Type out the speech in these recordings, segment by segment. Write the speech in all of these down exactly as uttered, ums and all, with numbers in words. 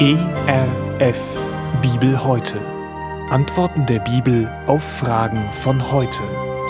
E R F Bibel heute. Antworten der Bibel auf Fragen von heute.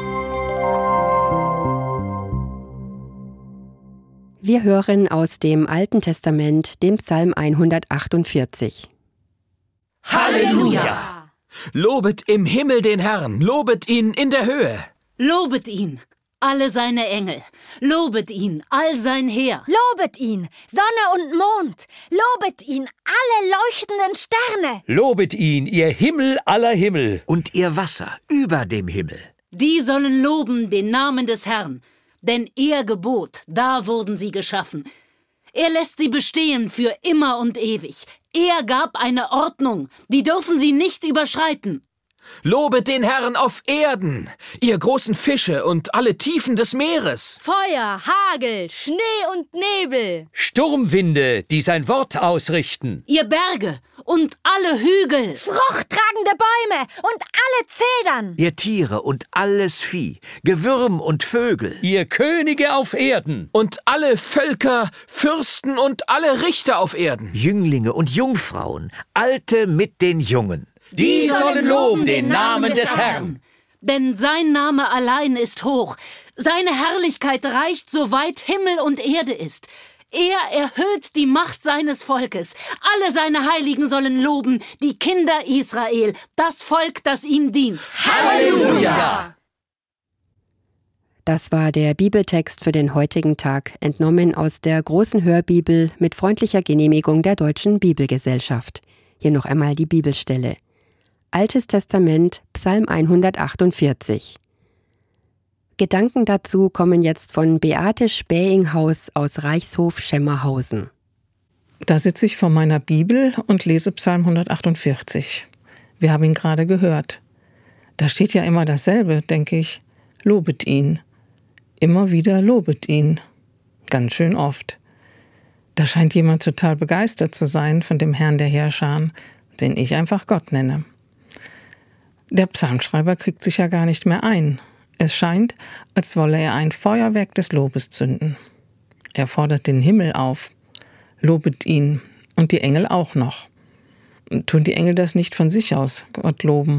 Wir hören aus dem Alten Testament den Psalm hundertachtundvierzig. Halleluja! Lobet im Himmel den Herrn, lobet ihn in der Höhe. Lobet ihn, alle seine Engel, lobet ihn, all sein Heer. Lobet ihn, Sonne und Mond, lobet ihn, alle leuchtenden Sterne. Lobet ihn, ihr Himmel aller Himmel. Und ihr Wasser über dem Himmel. Die sollen loben den Namen des Herrn, denn er gebot, da wurden sie geschaffen. Er lässt sie bestehen für immer und ewig. Er gab eine Ordnung, die dürfen sie nicht überschreiten. Lobet den Herrn auf Erden, ihr großen Fische und alle Tiefen des Meeres. Feuer, Hagel, Schnee und Nebel. Sturmwinde, die sein Wort ausrichten. Ihr Berge und alle Hügel. Fruchttragende Bäume und alle Zedern. Ihr Tiere und alles Vieh, Gewürm und Vögel. Ihr Könige auf Erden. Und alle Völker, Fürsten und alle Richter auf Erden. Jünglinge und Jungfrauen, Alte mit den Jungen. Die sollen loben den Namen des Herrn. Denn sein Name allein ist hoch. Seine Herrlichkeit reicht, so weit Himmel und Erde ist. Er erhöht die Macht seines Volkes. Alle seine Heiligen sollen loben, die Kinder Israel, das Volk, das ihm dient. Halleluja! Das war der Bibeltext für den heutigen Tag, entnommen aus der großen Hörbibel mit freundlicher Genehmigung der Deutschen Bibelgesellschaft. Hier noch einmal die Bibelstelle. Altes Testament, Psalm hundertachtundvierzig. Gedanken dazu kommen jetzt von Beate Spähinghaus aus Reichshof-Schemmerhausen. Da sitze ich vor meiner Bibel und lese Psalm hundertachtundvierzig. Wir haben ihn gerade gehört. Da steht ja immer dasselbe, denke ich. Lobet ihn. Immer wieder lobet ihn. Ganz schön oft. Da scheint jemand total begeistert zu sein von dem Herrn der Heerscharen, den ich einfach Gott nenne. Der Psalmschreiber kriegt sich ja gar nicht mehr ein. Es scheint, als wolle er ein Feuerwerk des Lobes zünden. Er fordert den Himmel auf. Lobet ihn und die Engel auch noch. Tun die Engel das nicht von sich aus, Gott loben?